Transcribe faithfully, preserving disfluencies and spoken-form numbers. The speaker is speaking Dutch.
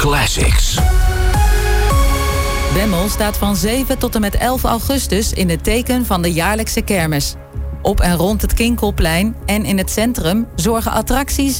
Classics. Bemmel staat van zeven tot en met elf augustus in het teken van de jaarlijkse kermis. Op en rond het Kinkelplein en in het centrum zorgen attracties,